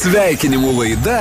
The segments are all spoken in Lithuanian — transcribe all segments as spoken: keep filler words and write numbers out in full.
Sveikinimų laida.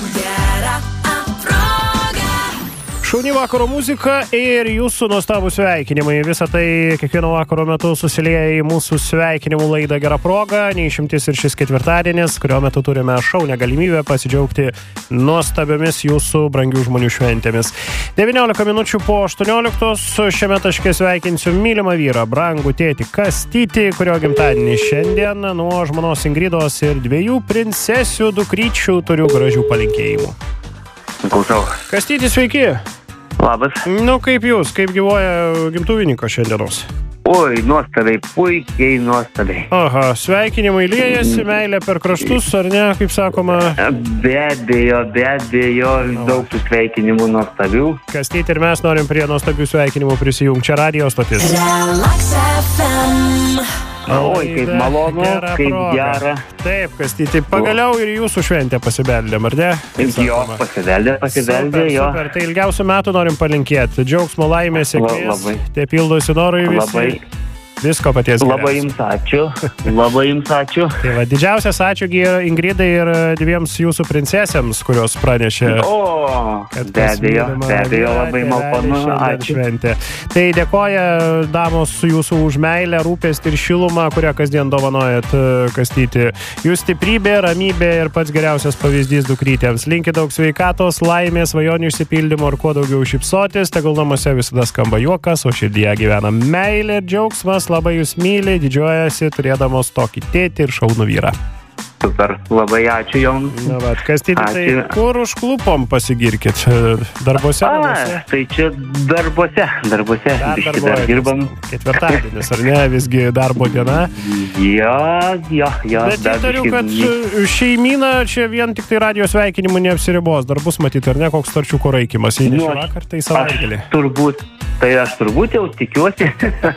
Šauni vakaro muzika ir jūsų nuostabų sveikinimai. Visą tai kiekvieno vakaro metu susilieja į mūsų sveikinimų laidą Gera proga. Neišimtis ir šis ketvirtadienis, kurio metu turime šaunę galimybę pasidžiaugti nuostabiomis jūsų brangių žmonių šventėmis. devyniolika minučių po aštuonioliktos šiame taške sveikinsiu mylimą vyrą, brangų tėtį Kastytį, kurio gimtadienį šiandien. Nuo žmonos Ingridos ir dviejų princesių dukryčių turiu gražių palinkėjimų. Klausau. Kastyti, sveiki. Labas. Nu, kaip jūs, kaip gyvoja gimtuvininko šiandienos? Oi, nuostabiai, puikiai nuostabiai. Aha, sveikinimai liejasi, meilė per kraštus, ar ne, kaip sakoma? Be abejo, be abejo, daug tų sveikinimų nuostabių. Kastyti, ir mes norim prie nuostabių sveikinimų prisijungti. Čia radio stotis. Relax F M. Oi, kaip malonu, Gera kaip proga. gera. Taip, Kastyti, pagaliau ir jūsų šventę pasibeldėm, ar ne? Kaip Jo, sakoma? pasibeldė, pasibeldė, Super, jo. super, tai ilgiausių metų norim palinkėti. Džiaugsmo, laimės, sėkmės, labai. tie pildosi norai visi. Labai. Visko paties Labai geriausio. jums ačiū, labai jums ačiū. Tai va, didžiausias ačiū Ingridai ir dviems jūsų princesėms, kurios pranešė, O, kad be abejo, pas mylimą be abejo, vyrą labai tėvelį malonu, šiandien ačiū. šventė. Tai dėkoja damos su jūsų už meilę, rūpestį ir šilumą, kurią kasdien dovanojat, Kastyti. Jūs stiprybė, ramybė ir pats geriausias pavyzdys dukrytėms. Linki daug sveikatos, laimės, svajonių išsipildymo ir kuo daugiau šypsotis. Tegul namuose visada skamba juokas, o širdyje gyvena meilė ir džiaugsmas. Labai jūs myli, didžiuojasi, turėdamos tokį tėtį ir šaunų vyrą. Super, labai ačiū jums. Na, bet Kastyti, tai Ačiū. kur užklupom pasigirkit? Darbuose? A, namuose? tai čia darbuose, darbuose, Dar biškį dar darbuojatės. dirbam. Ketvirtadienis, ar ne? Visgi darbo diena. Jo, jo, jo. Bet dar įtariu, biškį- kad šeimyna čia vien tik tai radio sveikinimų neapsiribos. Dar bus matyti, ar ne, koks starčiuko raikymas. Jei ne Nu, šį vakar, tai savaitgalį. Aš turbūt, tai aš turbūt jau tikiuosi.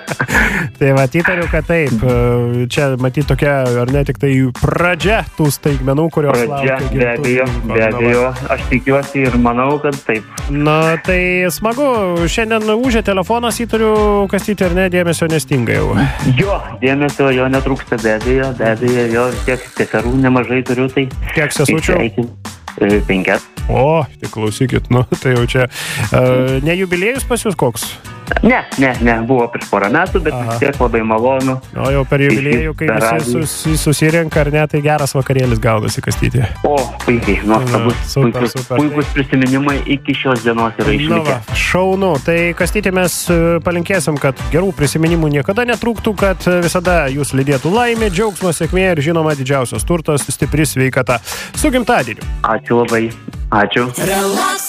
Tai va, įtariu, kad taip. Čia matyti tokia, ar ne, tik tai pradžia tų staigmenų, kurios Pradžia, laukia be abejo, gimtuvininko. be Na, va. abejo. Aš tikiuosi ir manau, kad taip. Na, tai smagu. Šiandien užė telefonas, įtariu, Kastyti, ar ne, dėmesio nestinga jau. Jo, dėmesio jo netrūksta, be abejo, be abejo, jo tiek seserų nemažai turiu, tai... Kiek sesučių? Sveikinu. E, Penkias. O, tai klausykit, nu, tai jau čia. Uh, ne jubiliejus pas jūs koks? Ne, ne, ne, buvo prieš porą metų, bet Aha. vis tiek labai malonu. O jau per jubiliejų, kai Per visi radiją. sus, susirenka, ar ne, tai geras vakarėlis gaunasi, Kastyti. O, puikiai, nuostabus, Na, super, puikus, super. puikus prisiminimai iki šios dienos yra Na išlikę. va, šaunu. Tai Kastyti, mes e, palinkėsim, kad gerų prisiminimų niekada netrūktų, kad e, visada jūs lydėtų laimė, džiaugsmas, sėkmė ir žinoma didžiausias turtas, stipri sveikata. Su gimtadieniu. Ačiū labai, ačiū. Relax